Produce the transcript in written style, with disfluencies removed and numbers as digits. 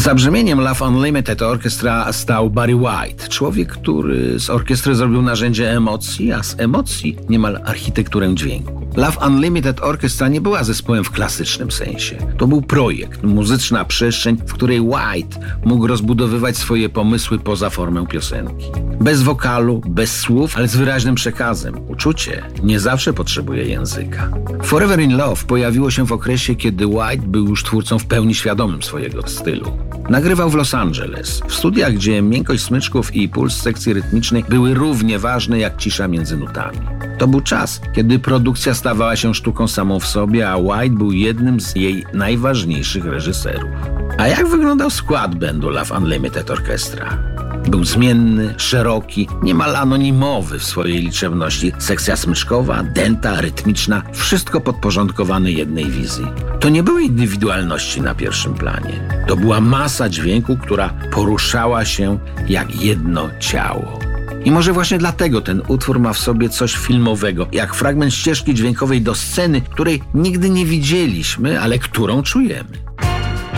Za brzmieniem Love Unlimited Orchestra stał Barry White, człowiek, który z orkiestry zrobił narzędzie emocji, a z emocji niemal architekturę dźwięku. Love Unlimited Orchestra nie była zespołem w klasycznym sensie. To był projekt, muzyczna przestrzeń, w której White mógł rozbudowywać swoje pomysły poza formę piosenki. Bez wokalu, bez słów, ale z wyraźnym przekazem. Uczucie nie zawsze potrzebuje języka. Forever in Love pojawiło się w okresie, kiedy White był już twórcą w pełni świadomym swojego stylu. Nagrywał w Los Angeles, w studiach, gdzie miękkość smyczków i puls sekcji rytmicznej były równie ważne jak cisza między nutami. To był czas, kiedy produkcja stawała się sztuką samą w sobie, a White był jednym z jej najważniejszych reżyserów. A jak wyglądał skład bandu Love Unlimited Orchestra? Był zmienny, szeroki, niemal anonimowy w swojej liczebności. Sekcja smyczkowa, dęta, rytmiczna, wszystko podporządkowane jednej wizji. To nie były indywidualności na pierwszym planie. To była masa dźwięku, która poruszała się jak jedno ciało. I może właśnie dlatego ten utwór ma w sobie coś filmowego, jak fragment ścieżki dźwiękowej do sceny, której nigdy nie widzieliśmy, ale którą czujemy.